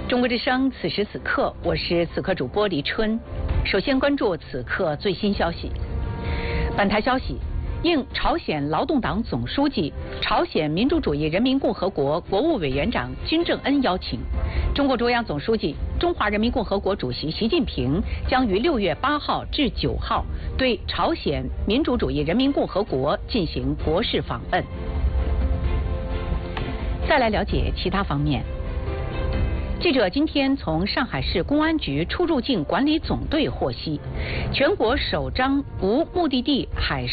中国之声，此时此刻，我是此刻主播李春。首先关注此刻最新消息。本台消息，应朝鲜劳动党总书记、朝鲜民主主义人民共和国国务委员长金正恩邀请，中国中央总书记、中华人民共和国主席习近平将于6月8号至9号对朝鲜民主主义人民共和国进行国事访问。再来了解其他方面。记者今天从上海市公安局出入境管理总队获悉，全国首张无目的地海